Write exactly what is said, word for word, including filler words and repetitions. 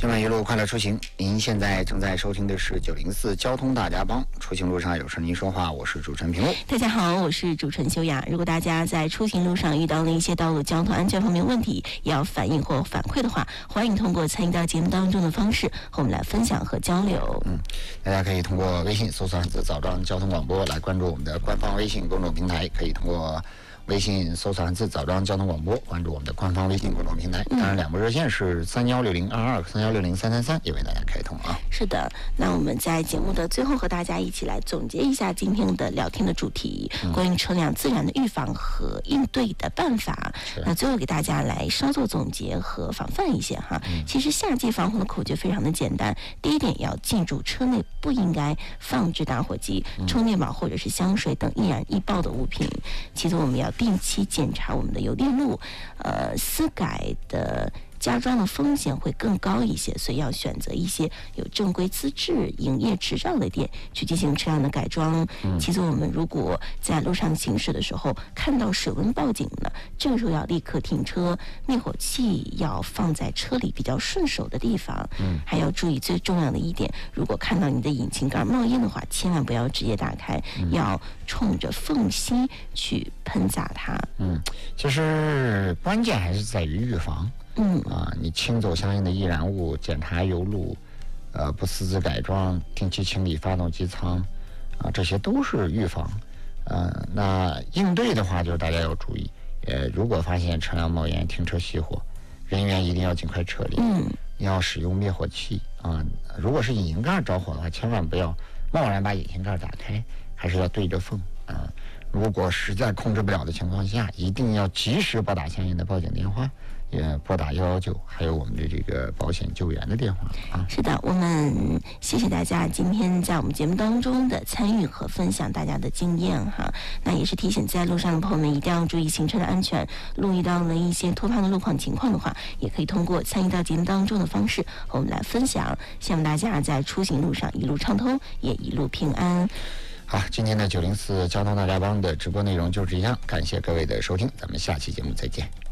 今晚一路快乐出行，您现在正在收听的是九零四交通大家帮。出行路上有事您说话，我是主持人平路。 大家好，我是主持人修雅。如果大家在出行路上遇到了一些道路交通安全方面问题，也要反映或反馈的话，欢迎通过参与到节目当中的方式和我们来分享和交流。 嗯，大家可以通过微信搜索汉字枣庄交通广播来关注我们的官方微信公众平台，可以通过微信搜索汉字枣庄交通广播关注我们的官方微信公众平台。当然，两部热线是三幺六零二二、三幺六零三三三，也为大家开通啊。 是的，那我们在节目的最后和大家一起来总结一下今天的聊天的主题，嗯、关于车辆自燃的预防和应对的办法。那最后给大家来稍作总结和防范一些哈。嗯、其实夏季防洪的口诀非常的简单，第一点要记住车内不应该放置打火机、嗯、充电宝或者是香水等易燃易爆的物品。其次，我们要定期检查我们的油电路，呃，私改的加装的风险会更高一些，所以要选择一些有正规资质、营业执照的店去进行车辆的改装。嗯、其次，我们如果在路上行驶的时候看到水温报警了，这个时候要立刻停车，灭火器要放在车里比较顺手的地方。嗯，还要注意最重要的一点，如果看到你的引擎盖冒烟的话，千万不要直接打开，嗯、要冲着缝隙去喷洒它。 嗯，其实关键还是在于预防。嗯啊，你清走相应的易燃物，检查油路，呃，不私自改装，定期清理发动机舱，啊，这些都是预防。呃，那应对的话，就是大家要注意，呃，如果发现车辆冒烟、停车熄火，人员一定要尽快撤离。嗯，要使用灭火器啊。如果是引擎盖着火的话，千万不要贸然把引擎盖打开，还是要对着缝啊。如果实在控制不了的情况下，一定要及时拨打相应的报警电话。也拨打幺幺九，还有我们的这个保险救援的电话啊。 是的，我们谢谢大家今天在我们节目当中的参与和分享大家的经验哈。那也是提醒在路上的朋友们一定要注意行车的安全。路遇到了一些突发的路况情况的话，也可以通过参与到节目当中的方式和我们来分享。希望大家在出行路上一路畅通，也一路平安。 好，今天的九零四交通大家帮的直播内容就是这样，感谢各位的收听，咱们下期节目再见。